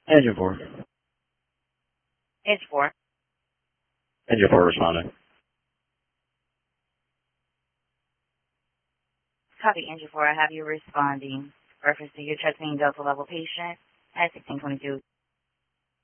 Engine 4. Engine 4. Engine 4 responding. Copy, Engine 4. I have you responding. Reference to your chest being Delta level patient at 1622.